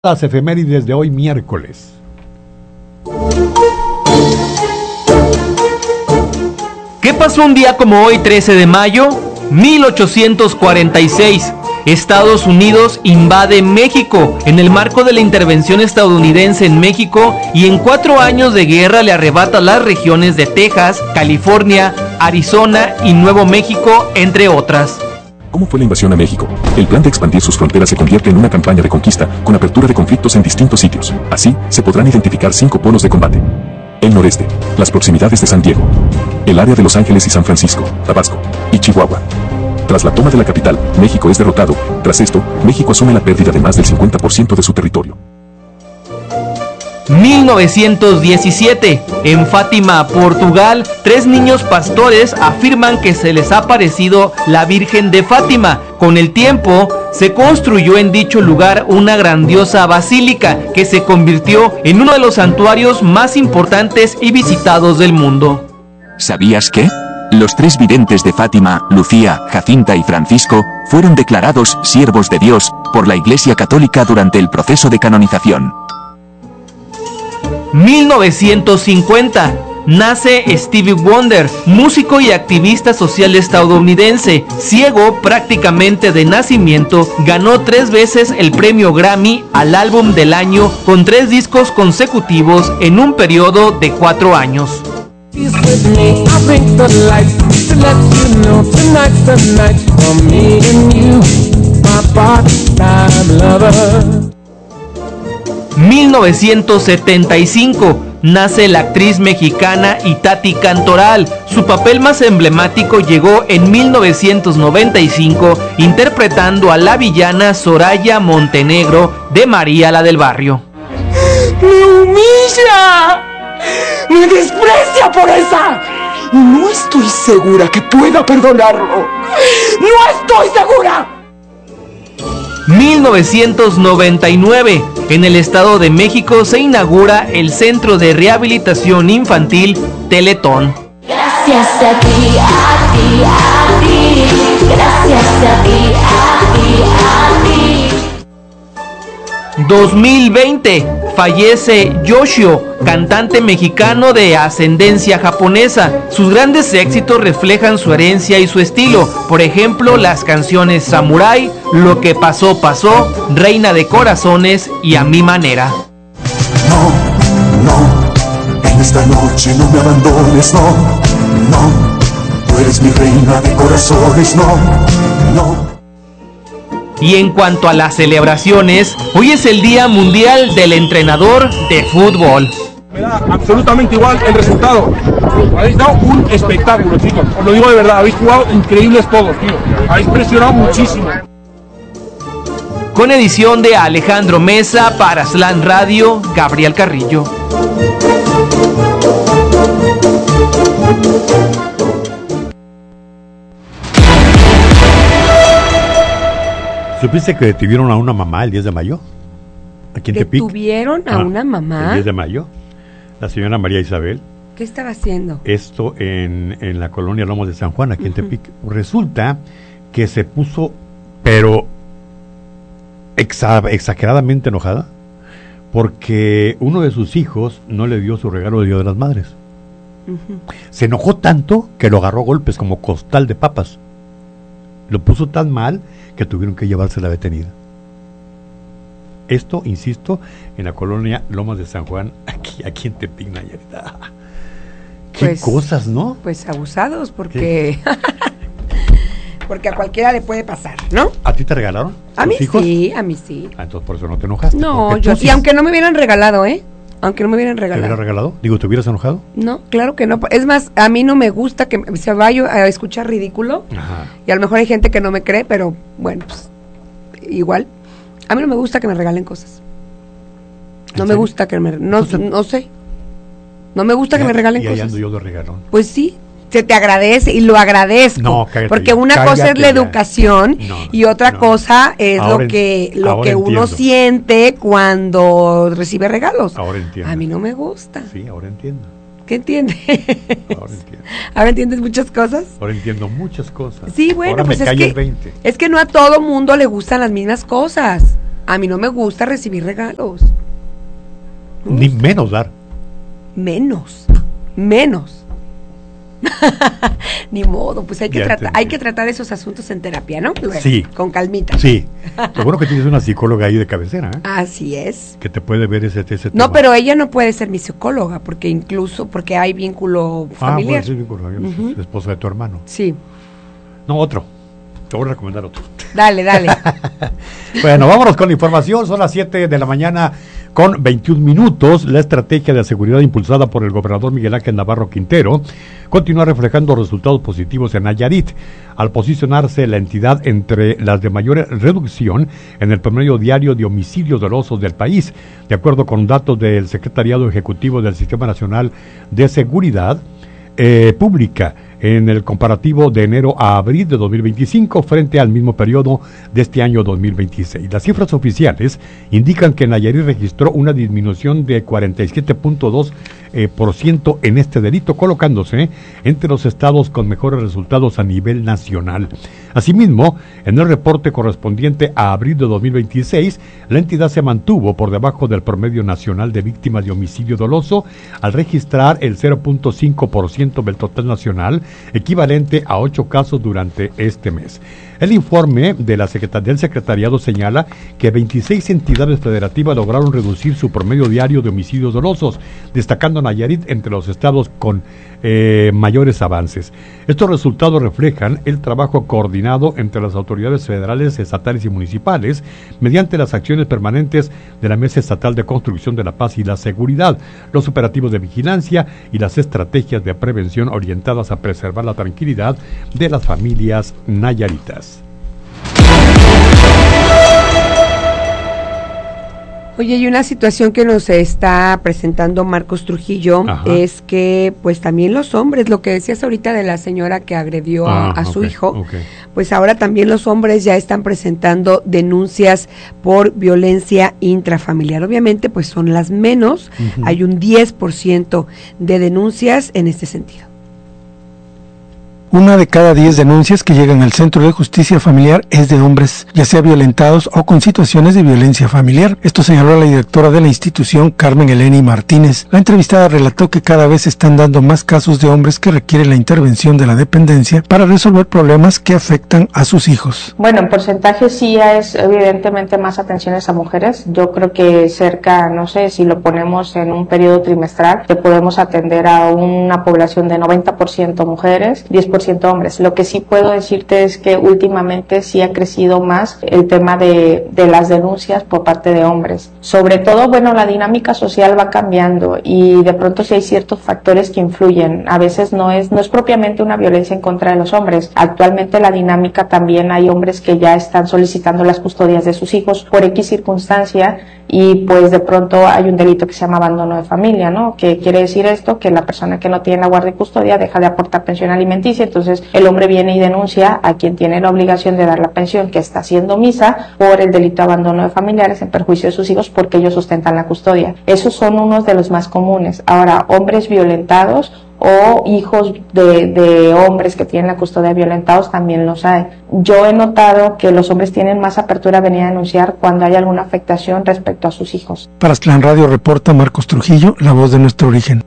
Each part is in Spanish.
Las efemérides de hoy miércoles. ¿Qué pasó un día como hoy, 13 de mayo? 1846. Estados Unidos invade México en el marco de la intervención estadounidense en México y en 4 años de guerra le arrebata las regiones de Texas, California, Arizona y Nuevo México, entre otras. ¿Cómo fue la invasión a México? El plan de expandir sus fronteras se convierte en una campaña de conquista con apertura de conflictos en distintos sitios. Así, se podrán identificar 5 polos de combate. El noreste, las proximidades de San Diego, el área de Los Ángeles y San Francisco, Tabasco y Chihuahua. Tras la toma de la capital, México es derrotado. Tras esto, México asume la pérdida de más del 50% de su territorio. 1917. En Fátima, Portugal, 3 niños pastores afirman que se les ha aparecido la Virgen de Fátima. Con el tiempo, se construyó en dicho lugar una grandiosa basílica que se convirtió en uno de los santuarios más importantes y visitados del mundo. ¿Sabías que? Los 3 videntes de Fátima, Lucía, Jacinta y Francisco, fueron declarados siervos de Dios por la Iglesia Católica durante el proceso de canonización. 1950. Nace Stevie Wonder, músico y activista social estadounidense. Ciego prácticamente de nacimiento, ganó 3 veces el premio Grammy al álbum del año con 3 discos consecutivos en un periodo de 4 años. 1975. Nace la actriz mexicana Itatí Cantoral. Su papel más emblemático llegó en 1995, interpretando a la villana Soraya Montenegro de María la del Barrio. ¡Me humilla! ¡Me desprecia por esa! No estoy segura que pueda perdonarlo. ¡No estoy segura! 1999. En el Estado de México se inaugura el Centro de Rehabilitación Infantil Teletón. Gracias a ti, a ti, a ti. Gracias a ti, a ti, a ti. 2020. Fallece Yoshio, cantante mexicano de ascendencia japonesa. Sus grandes éxitos reflejan su herencia y su estilo. Por ejemplo, las canciones Samurai, Lo que pasó, pasó, Reina de corazones y A mi manera. No, en esta noche no me abandones, no, tú eres mi reina de corazones, no. Y en cuanto a las celebraciones, hoy es el Día Mundial del Entrenador de Fútbol. Me da absolutamente igual el resultado. Habéis dado un espectáculo, chicos. Os lo digo de verdad, habéis jugado increíbles todos, tío. Habéis presionado muchísimo. Con edición de Alejandro Mesa para Slam Radio, Gabriel Carrillo. ¿Supiste que detuvieron a una mamá el 10 de mayo? Aquí en Tepic. ¿Detuvieron a una mamá? El 10 de mayo. La señora María Isabel. ¿Qué estaba haciendo? Esto en la colonia Lomas de San Juan, aquí en Tepic. Resulta que se puso, pero exageradamente enojada, porque uno de sus hijos no le dio su regalo del Día de las Madres. Se enojó tanto que lo agarró a golpes como costal de papas. Lo puso tan mal que tuvieron que llevársela detenida. Esto, insisto, en la colonia Lomas de San Juan, aquí en Tepic, Nayarit. Qué pues, cosas, ¿no? Pues abusados, porque porque a cualquiera le puede pasar, ¿no? ¿A ti te regalaron? A mí hijos? Sí, a mí sí. Entonces por eso no te enojaste. No, yo sí, aunque no me hubieran regalado, aunque no me hubieran regalado. ¿Te hubieran regalado? Digo, ¿te hubieras enojado? No, claro que no. Es más, a mí no me gusta que se vaya a escuchar ridículo. Ajá. Y a lo mejor hay gente que no me cree, pero bueno, pues igual. A mí no me gusta que me regalen cosas. No me gusta que me... No sé. No me gusta que me regalen cosas. Y ahí ando yo de regalón. Pues sí. Se te agradece y lo agradezco. No, cállate, porque una cosa es la educación y otra cosa es lo que uno siente cuando recibe regalos. Ahora entiendo. A mí no me gusta. Sí, ahora entiendo. ¿Qué entiendes? Ahora entiendo. ¿Ahora entiendes muchas cosas? Ahora entiendo muchas cosas. Sí, bueno, ahora pues me cae el 20. Es que no a todo mundo le gustan las mismas cosas. A mí no me gusta recibir regalos. Ni menos dar. Menos. Ni modo, pues hay que tratar esos asuntos en terapia, ¿no? Luego, sí. Con calmita. Sí. Seguro que tienes una psicóloga ahí de cabecera, ¿eh? Así es. Que te puede ver ese tema. No, pero ella no puede ser mi psicóloga, porque hay vínculo familiar. Sí, vínculo familiar. Es esposa de tu hermano. Sí. No, otro. Te voy a recomendar otro. Dale. Bueno, vámonos con la información. Son las 7 de la mañana con 21 minutos. La estrategia de seguridad impulsada por el gobernador Miguel Ángel Navarro Quintero continúa reflejando resultados positivos en Nayarit, al posicionarse la entidad entre las de mayor reducción en el promedio diario de homicidios dolosos del país. De acuerdo con datos del Secretariado Ejecutivo del Sistema Nacional de Seguridad Pública, en el comparativo de enero a abril de 2025 frente al mismo periodo de este año 2026. Las cifras oficiales indican que Nayarit registró una disminución de 47.2% en este delito, colocándose entre los estados con mejores resultados a nivel nacional. Asimismo, en el reporte correspondiente a abril de 2026, la entidad se mantuvo por debajo del promedio nacional de víctimas de homicidio doloso, al registrar el 0.5% del total nacional, equivalente a 8 casos durante este mes. El informe de del secretariado señala que 26 entidades federativas lograron reducir su promedio diario de homicidios dolosos, destacando Nayarit entre los estados con mayores avances. Estos resultados reflejan el trabajo coordinado entre las autoridades federales, estatales y municipales mediante las acciones permanentes de la Mesa Estatal de Construcción de la Paz y la Seguridad, los operativos de vigilancia y las estrategias de prevención orientadas a preservar la tranquilidad de las familias nayaritas. Oye, y una situación que nos está presentando Marcos Trujillo es que pues también los hombres, lo que decías ahorita de la señora que agredió a su hijo, pues ahora también los hombres ya están presentando denuncias por violencia intrafamiliar. Obviamente pues son las menos, hay un 10% de denuncias en este sentido. 1 de cada 10 denuncias que llegan al Centro de Justicia Familiar es de hombres, ya sea violentados o con situaciones de violencia familiar. Esto señaló la directora de la institución, Carmen Eleni Martínez. La entrevistada relató que cada vez se están dando más casos de hombres que requieren la intervención de la dependencia para resolver problemas que afectan a sus hijos. Bueno, en porcentaje sí es evidentemente más atenciones a mujeres. Yo creo que cerca, no sé, si lo ponemos en un periodo trimestral, que podemos atender a una población de 90% mujeres, 10% hombres. Lo que sí puedo decirte es que últimamente sí ha crecido más el tema de las denuncias por parte de hombres. Sobre todo, bueno, la dinámica social va cambiando y de pronto sí hay ciertos factores que influyen. A veces no es propiamente una violencia en contra de los hombres. Actualmente la dinámica también hay hombres que ya están solicitando las custodias de sus hijos por X circunstancia y pues de pronto hay un delito que se llama abandono de familia, ¿no? Que quiere decir esto, que la persona que no tiene la guardia y custodia deja de aportar pensión alimenticia. Entonces el hombre viene y denuncia a quien tiene la obligación de dar la pensión, que está haciendo omisa, por el delito de abandono de familiares en perjuicio de sus hijos porque ellos sustentan la custodia. Esos son unos de los más comunes. Ahora, hombres violentados o hijos de hombres que tienen la custodia violentados también los hay. Yo he notado que los hombres tienen más apertura a venir a denunciar cuando hay alguna afectación respecto a sus hijos. Para Aztlán Radio reporta Marcos Trujillo, la voz de nuestro origen.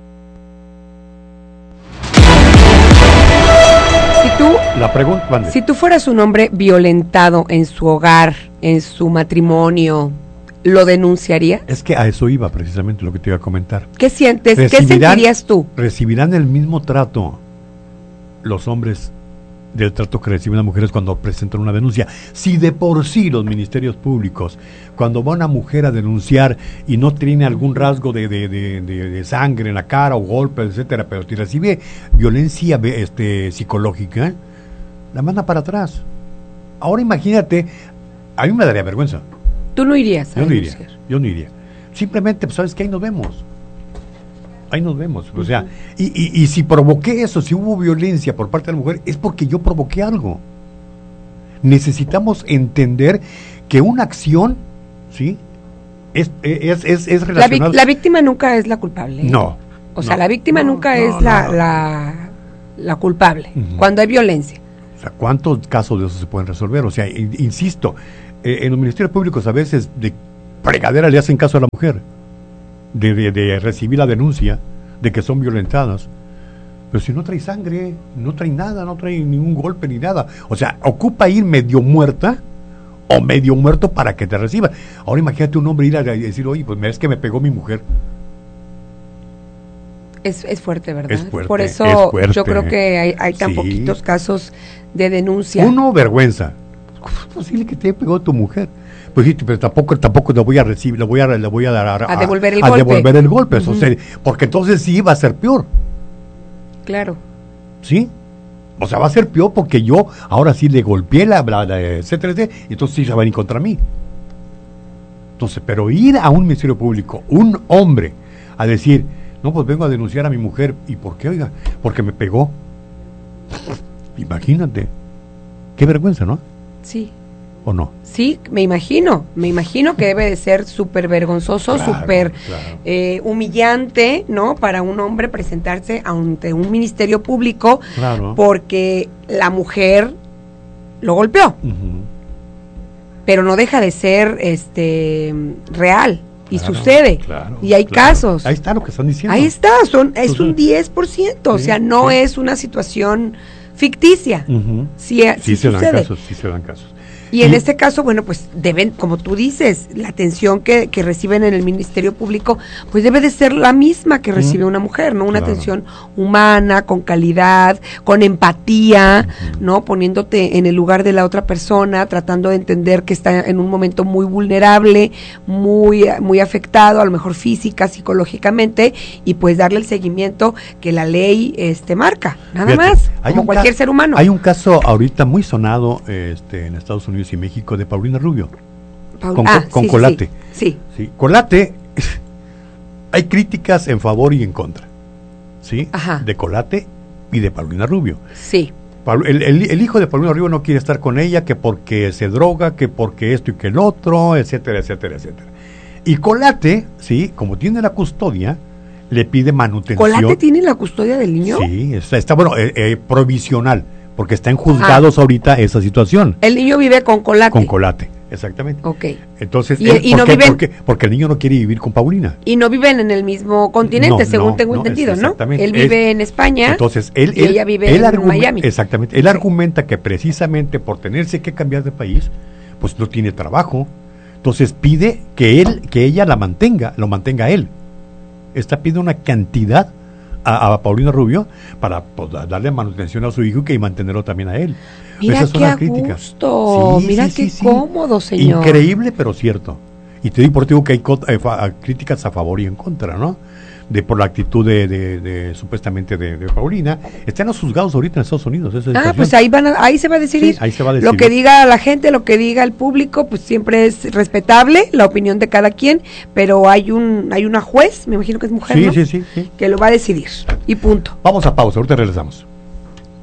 Si tú fueras un hombre violentado en su hogar, en su matrimonio, ¿lo denunciarías? Es que a eso iba precisamente lo que te iba a comentar. ¿Qué sientes? ¿Qué sentirías tú? ¿Recibirán el mismo trato los hombres del trato que reciben las mujeres cuando presentan una denuncia? Si de por sí los ministerios públicos, cuando va una mujer a denunciar y no tiene algún rasgo de sangre en la cara o golpes, etcétera, pero si recibe violencia psicológica, la manda para atrás. Ahora imagínate, a mí me daría vergüenza. ¿Tú no irías a denunciar? Yo no iría. Simplemente, pues, ¿sabes qué? Ahí nos vemos. O sea, y si provoqué eso, si hubo violencia por parte de la mujer, es porque yo provoqué algo. Necesitamos entender que una acción, ¿sí?, es relacionada. La víctima nunca es la culpable. No. O sea, la víctima nunca es la culpable cuando hay violencia. O sea, ¿cuántos casos de eso se pueden resolver? O sea, insisto, en los ministerios públicos a veces de fregadera le hacen caso a la mujer, de recibir la denuncia de que son violentadas. Pero si no trae sangre, no trae nada, no trae ningún golpe ni nada. O sea, ocupa ir medio muerta o medio muerto para que te reciba. Ahora imagínate un hombre ir a decir, oye, pues es que me pegó mi mujer. Es fuerte, ¿verdad? Es fuerte, por eso es fuerte. yo creo que hay tan poquitos casos de denuncia. Uno, vergüenza. ¿Cómo es posible que te pegó tu mujer? Pues sí, pero tampoco la voy a recibir, le voy a dar a devolver el golpe. Devolver el golpe. Eso porque entonces sí va a ser peor. Claro. ¿Sí? O sea, va a ser peor porque yo ahora sí le golpeé etcétera, y entonces sí se va a ir contra mí. Entonces, pero ir a un ministerio público, un hombre, a decir, no, pues vengo a denunciar a mi mujer. ¿Y por qué, oiga? Porque me pegó. Imagínate. Qué vergüenza, ¿no? Sí. ¿O no? Sí, me imagino que debe de ser súper vergonzoso, súper humillante, ¿no? Para un hombre presentarse ante un ministerio público porque la mujer lo golpeó. Pero no deja de ser real. Y sucede, y hay casos. Ahí está lo que están diciendo. Ahí está, es un 10%, o sea, no es una situación ficticia. Sí se sucede. dan casos. Y en este caso, bueno, pues deben, como tú dices, la atención que reciben en el Ministerio Público, pues debe de ser la misma que recibe una mujer, ¿no? Una atención humana, con calidad, con empatía, ¿no? Poniéndote en el lugar de la otra persona, tratando de entender que está en un momento muy vulnerable, muy afectado, a lo mejor física, psicológicamente, y pues darle el seguimiento que la ley marca, nada más, como cualquier ser humano. Hay un caso ahorita muy sonado en Estados Unidos y México de Paulina Rubio con Colate. Sí. Colate, hay críticas en favor y en contra, ¿sí? De Colate y de Paulina Rubio. Sí. El hijo de Paulina Rubio no quiere estar con ella, que porque se droga, que porque esto y que el otro, etcétera, etcétera, etcétera. Y Colate, sí, como tiene la custodia, le pide manutención. ¿Colate tiene la custodia del niño? Sí, está provisional, porque está en juzgados ahorita esa situación. El niño vive con Colate. Con Colate, exactamente. Ok. Entonces, porque el niño no quiere vivir con Paulina. Y no viven en el mismo continente, según tengo entendido, ¿no? Él vive en España. Entonces, y ella vive en Miami. Exactamente. Él argumenta que precisamente por tenerse que cambiar de país, pues no tiene trabajo. Entonces pide que ella lo mantenga a él. Esta pide una cantidad a Paulina Rubio para darle manutención a su hijo y mantenerlo también a él. Mira esas son las críticas. Mira qué cómodo, señor. Increíble, pero cierto. Y te digo que hay críticas a favor y en contra, ¿no? Por la actitud supuestamente de Paulina. Están los juzgados ahorita en Estados Unidos. Pues ahí se va a decidir. Sí, ahí se va a decidir. Lo que diga la gente, lo que diga el público, pues siempre es respetable la opinión de cada quien, pero hay una juez, me imagino que es mujer, ¿no? Sí. Que lo va a decidir. Y punto. Vamos a pausa, ahorita regresamos.